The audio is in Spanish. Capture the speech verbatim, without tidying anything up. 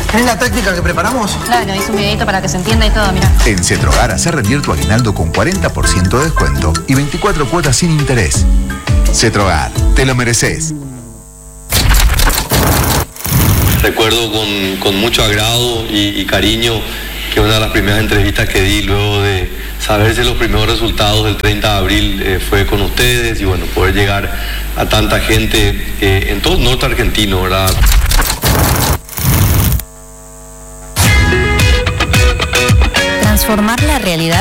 ¿Es la táctica que preparamos? Claro, hice un videito para que se entienda y todo, mira. En Cetrogar, hacer rendir tu aguinaldo con cuarenta por ciento de descuento y veinticuatro cuotas sin interés. Cetrogar, te lo mereces. Recuerdo con, con mucho agrado y, y cariño que una de las primeras entrevistas que di luego de saberse los primeros resultados del treinta de abril eh, fue con ustedes y bueno, poder llegar a tanta gente eh, en todo el norte argentino, ¿verdad? Transformar la realidad